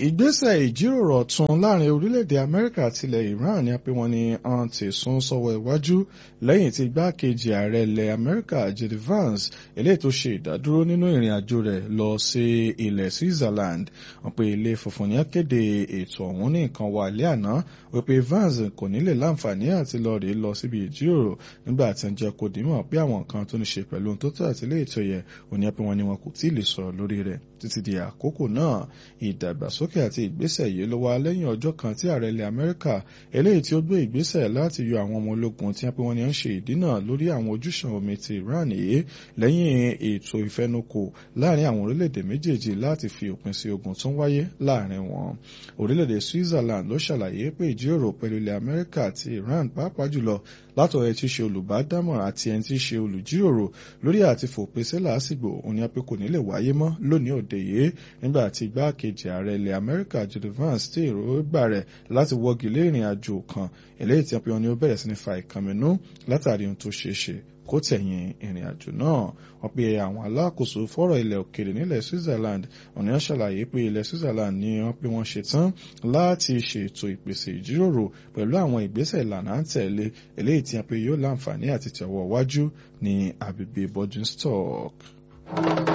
Ìgbésẹ̀ ìjíròrò ọ̀tun láàrin orílẹ̀-èdè Amẹ́ríkà àti ilẹ̀ Iran ni a pè wọ́n ní wọ́n ti sún sọ́wọ́ iwájú lẹ́yìn tí igbákejì ààrẹ ilẹ̀ Amẹ́ríkà JD Vance eléyìí tó ṣe ìdádúró nínú ìrìn àjò rẹ̀ lọ sí ilẹ̀ Switzerland. Wọ́n pe ilé funfun ní kéde ètò ọ̀hún ní nǹkan wà lé àná wípé Vance kò ní lè láǹfààní àti lọ síbi ìjíròrò nígbà tí ń jẹ́ kó dìímọ̀ pé àwọn nǹkan tó ní ṣe pẹ̀lú ohun tó tọ́ àti ilé ètò yẹ òní pé wọ́n ní wọn kò tí ì lè sọ̀rọ̀ lórí rẹ̀ títí di àkókò náà. Ìdàgbàsókè àti ìgbésẹ̀ yìí ló wá lẹ́yìn ọjọ́ kan tí ààrẹ ilẹ̀ Amẹ́ríkà eléyìí tí ó gbé ìgbésẹ̀ láti yọ àwọn ọmọ ológun tí wọ́n ní ń ṣe ìdínà lórí àwọn ojúṣàn omi ti Iran yìí lẹ́yìn ètò ìfẹnukò láàrin àwọn orílẹ̀-èdè méjèèjì láti fi òpin sí ogun tó ń wáyé láàrin wọn. Orílẹ̀-èdè Switzerland ló ṣàlàyé pé ìjíròrò pẹ̀lú ilẹ̀ Amẹ́ríkà àti Iran pàápàá jùlọ látọ̀rọ̀ ẹ̀ tí ṣe olùbádámọ̀ràn àti ẹni tí ṣe olùjíròrò lórí àti fòpin sí làásìgbò òun ni a pé kò ní lè wáyé mọ́ lónìí òde yìí nígbà tí igbákejì ààrẹ ilẹ̀ Amẹ́ríkà JD Vance tí èròǹgbà rẹ̀ láti wọ́gi lé ìrìn àjò kan eléyìí tí wọ́n ní ó bẹ̀rẹ̀ sí ní fa ìkànnínú látàrí ohun tó ṣeé ṣe kó tẹ̀yìn ìrìn àjò náà. Wọ́n pe àwọn alákòóso fọ́rọ̀ ilẹ̀ òkèèrè nílẹ̀ Switzerland òní wọ́n ṣàlàyé pé ilẹ̀ Switzerland ni wọ́n pé wọ́n ṣetán láti ṣètò ìpèsè ìjíròrò pẹ̀lú àwọn ìgbésẹ̀ ìlànà à ń tẹ̀lé eléyìí tí wọ́n pe yóò láǹfààní àti tẹ̀wọ́ wájú ní agbègbè Bordingstock.